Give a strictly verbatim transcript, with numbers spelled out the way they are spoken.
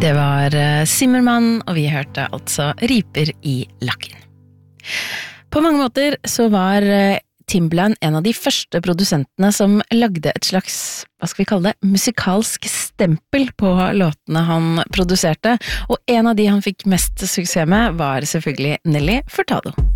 Det var Zimmermann, og vi hørte altså Riper i lakken. På mange måter så var Timbaland en av de første produsentene som lagde et slags, hva skal vi kalle det, musikalsk stempel på låtene han produserte, og en av de han fikk mest suksess med var selvfølgelig Nelly Furtado.